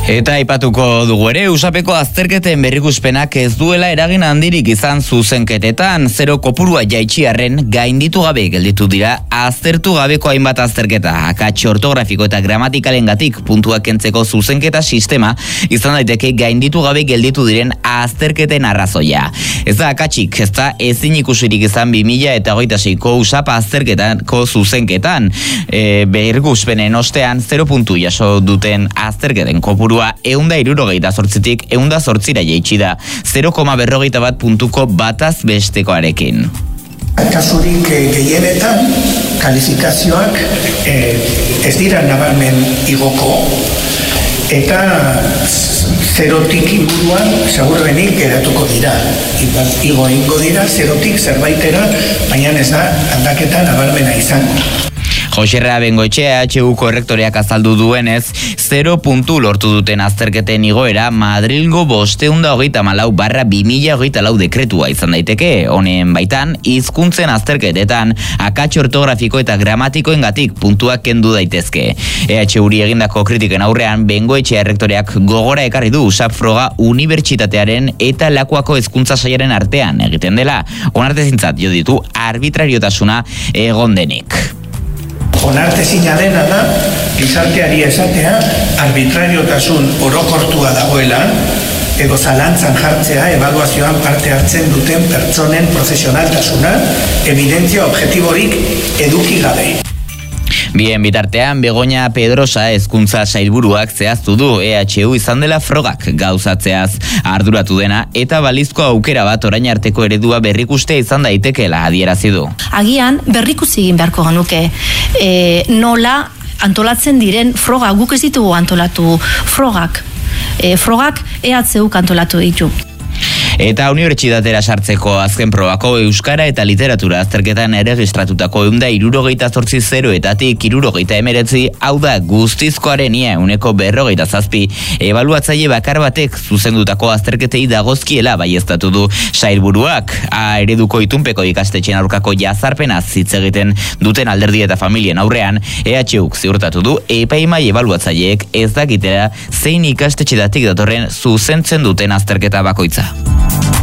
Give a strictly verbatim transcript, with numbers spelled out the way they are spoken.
Eta aipatuko dugu ere, usapeko azterketen berrikuspenak ez duela eragin handirik izan zuzenketetan, zero kopurua jaitxiarren gainditu gabe gelditu dira aztertu gabeko hainbat azterketa. Akats ortografiko eta gramaticalengatik puntuak kentzeko zuzenketa sistema izan daiteke gainditu gabe gelditu diren azterketen arrazoia. Ez da akatsik, ez da ezin ikusirik izan bi mila eta hogeita seiko usapa azterketako zuzenketan. E, berrikuspenen ostean zero puntu jaso duten azterketen kopurua eunda irurogeita zortzitik eunda zortzira jaitsi da, zero koma berrogeita bat puntuko bataz bestekoarekin. Kasurik gehienetan, kalifikazioak eh, ez dira nabarmen igoko, eta zerotik inguruan seguruenik geratuko dira. Igo ingo dira, zerotik zerbaitera, baina ez da aldaketa nabarmena izango. Joserra Bengoetxea H U korrektoreak azaldu duenez, zero puntu lortu duten azterketen igoera Madrilgo bosteunda hogeita malau barra bi mila hogeita lau dekretua izan daiteke. Honen baitan, hizkuntzen azterketetan, akats ortografiko eta gramatikoengatik puntuak kendu daitezke. E H Uri egindako kritiken aurrean, Bengoetxea errektoreak gogora ekarri du usap froga unibertsitatearen eta Lakuako hezkuntza sailaren artean egiten dela. Onartezintzat jo ditu arbitrariotasuna egon denik. Onartezina dena da, gizarteari esatea, arbitrariotasun orokortua dagoela, edo zalantzan jartzea ebaluazioan parte hartzen duten pertsonen profesionaltasuna, evidentzia objektiborik eduki gabe. Bien bitartean, Begoña Pedrosa hezkuntza sailburuak zehaztu du E H U izan dela frogak gauzatzeaz arduratu dena eta balizko aukera bat orain arteko eredua berrikustea izan daitekeela adierazi du. Agian berrikusi egin beharko genuke e, nola antolatzen diren frogak, guk ez ditugu antolatu frogak. E, frogak E H Uk antolatu ditu. Eta unibertsitatera sartzeko azken probako euskara eta literatura azterketan erregistratutako eunda irurogeita zortzi zeroetatik irurogeita emeretzi, hau da guztizkoaren ia euneko berrogeita zazpi, ebaluatzaile bakar batek zuzendutako azterketei dagozkiela baieztatu du sailburuak. A ereduko itunpeko ikastetxen aurkako jazarpena hitz egiten duten alderdi eta familien aurrean, E H Uk ziurtatu du epaimai ebaluatzaileek ez dakitera zein ikastetxetatik datorren zuzentzen duten azterketa bakoitza.